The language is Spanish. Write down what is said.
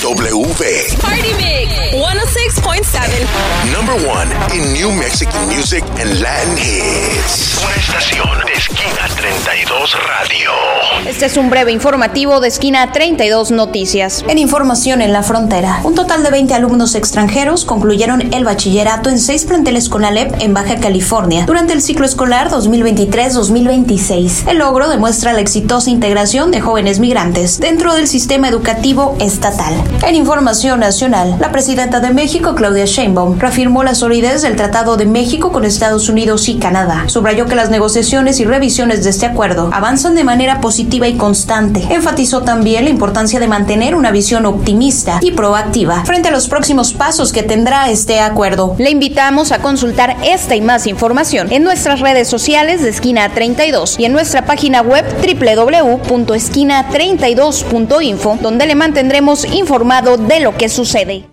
Party Mix 106.7. Number one in New Mexican music and Latin hits. Una estación de Esquina 32 Radio. Este es un breve informativo de Esquina 32 Noticias. En información en la frontera, un total de 20 alumnos extranjeros concluyeron el bachillerato en 6 planteles CONALEP en Baja California durante el ciclo escolar 2023-2026. El logro demuestra la exitosa integración de jóvenes migrantes dentro del sistema educativo estatal. En información nacional, la presidenta de México, Claudia Sheinbaum, reafirmó la solidez del Tratado de México con Estados Unidos y Canadá. Subrayó que las negociaciones y revisiones de este acuerdo avanzan de manera positiva y constante. Enfatizó también la importancia de mantener una visión optimista y proactiva frente a los próximos pasos que tendrá este acuerdo. Le invitamos a consultar esta y más información en nuestras redes sociales de Esquina 32 y en nuestra página web www.esquina32.info, donde le mantendremos informado de lo que sucede.